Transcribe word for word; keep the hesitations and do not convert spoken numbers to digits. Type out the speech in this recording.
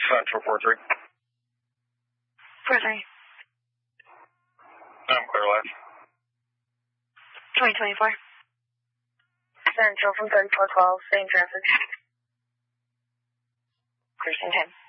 Central four three. four three. I'm clear live. twenty twenty-four. Central from thirty-four twelve, same traffic. Cruising time.